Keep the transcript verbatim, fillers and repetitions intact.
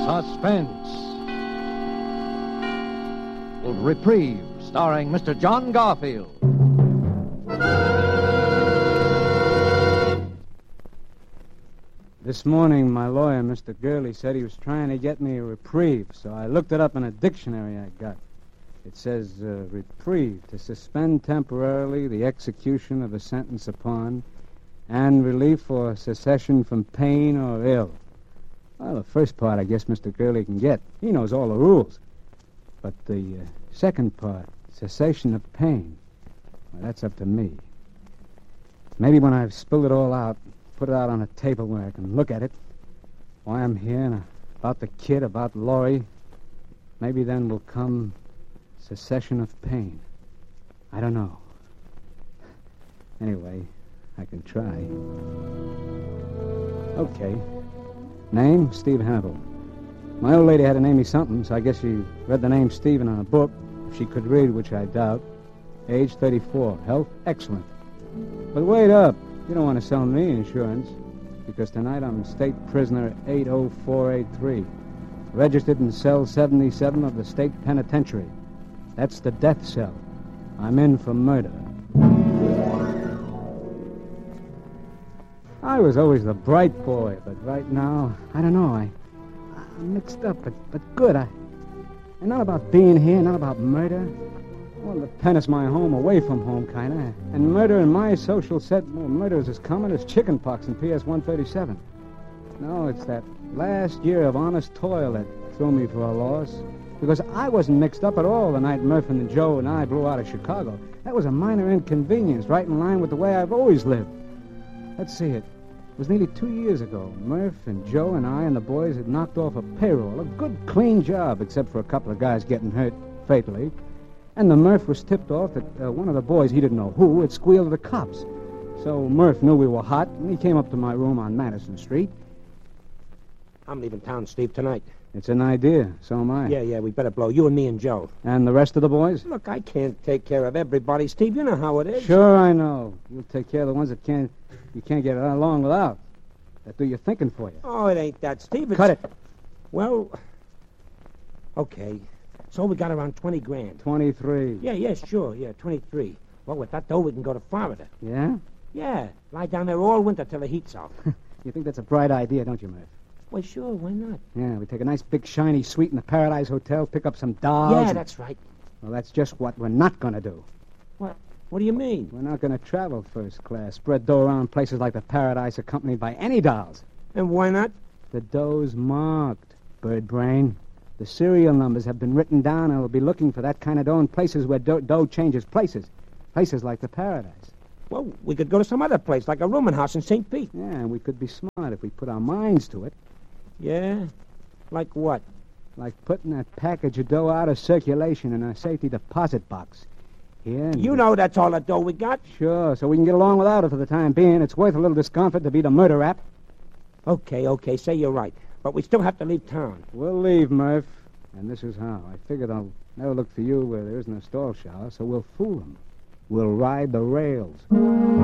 Suspense. Reprieve, starring Mister John Garfield. This morning, my lawyer, Mister Gurley, said he was trying to get me a reprieve, so I looked it up in a dictionary I got. It says, uh, reprieve, to suspend temporarily the execution of a sentence upon, and relief or cessation from pain or ill. Well, the first part, I guess Mister Gurley can get. He knows all the rules. But the uh, second part, cessation of pain, well, that's up to me. Maybe when I've spilled it all out, put it out on a table where I can look at it, why I'm here, and about the kid, about Laurie, maybe then will come cessation of pain. I don't know. Anyway, I can try. Okay. Name, Steve Hannibal. My old lady had to name me something, so I guess she read the name Stephen on a book, if she could read, which I doubt. Age thirty-four. Health, excellent. But wait up. You don't want to sell me insurance, because tonight I'm state prisoner eight oh four eight three, registered in cell seventy-seven of the state penitentiary. That's the death cell. I'm in for murder. I was always the bright boy, but right now, I don't know, I, I'm mixed up, but, but good. I, and not about being here, not about murder. Well, the pen is my home, away from home, kind of. And murder in my social set, well, murder is as common as chickenpox in P S one thirty-seven. No, it's that last year of honest toil that threw me for a loss. Because I wasn't mixed up at all the night Murph and Joe and I blew out of Chicago. That was a minor inconvenience, right in line with the way I've always lived. Let's see it. It was nearly two years ago. Murph and Joe and I and the boys had knocked off a payroll, a good, clean job, except for a couple of guys getting hurt fatally. And the Murph was tipped off that uh, one of the boys, he didn't know who, had squealed to the cops. So Murph knew we were hot, and he came up to my room on Madison Street. I'm leaving town, Steve, tonight. It's an idea. So am I. Yeah, yeah, we better blow. You and me and Joe. And the rest of the boys? Look, I can't take care of everybody, Steve. You know how it is. Sure, I know. You'll take care of the ones that can't, you can't get along without. That do your thinking for you. Oh, it ain't that, Steve. It's... Cut it. Well, okay. So we got around twenty grand. twenty-three. Yeah, yeah, sure. Yeah, twenty-three. Well, with that, though, we can go to Florida. Yeah? Yeah. Lie down there all winter till the heat's off. You think that's a bright idea, don't you, Murph? Well, sure. Why not? Yeah, we take a nice big shiny suite in the Paradise Hotel, pick up some dolls. Yeah, and... that's right. Well, that's just what we're not going to do. What? What do you mean? We're not going to travel first class, spread dough around places like the Paradise accompanied by any dolls. And why not? The dough's marked, bird brain. The serial numbers have been written down, and we'll be looking for that kind of dough in places where dough, dough changes places. Places like the Paradise. Well, we could go to some other place, like a rooming house in Saint Pete. Yeah, and we could be smart if we put our minds to it. Yeah? Like what? Like putting that package of dough out of circulation in a safety deposit box. Here. And you know that's all the dough we got. Sure, so we can get along without it for the time being. It's worth a little discomfort to beat a murder rap. Okay, okay, say you're right. But we still have to leave town. We'll leave, Murph. And this is how. I figured I'll never look for you where there isn't a stall shower, so we'll fool them. We'll ride the rails.